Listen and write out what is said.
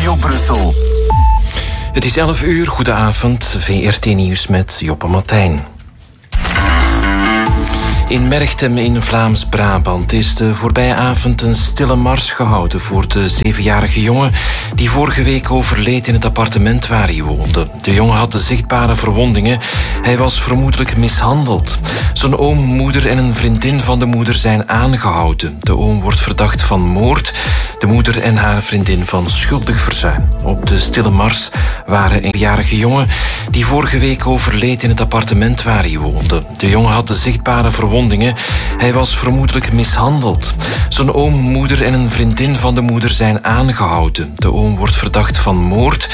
Radio Brussel. Het is 11 uur, goedenavond, VRT Nieuws met Joppe Martijn. In Merchtem in Vlaams-Brabant is de voorbije avond een stille mars gehouden voor de 7-jarige jongen die vorige week overleed in het appartement waar hij woonde. De jongen had zichtbare verwondingen. Hij was vermoedelijk mishandeld. Zijn oom, moeder en een vriendin van de moeder zijn aangehouden. De oom wordt verdacht van moord. De moeder en haar vriendin van schuldig verzuim. Op de stille mars waren een jarige jongen die vorige week overleed in het appartement waar hij woonde. De jongen had zichtbare verwondingen. Hij was vermoedelijk mishandeld. Zijn oom, moeder en een vriendin van de moeder zijn aangehouden. De oom wordt verdacht van moord.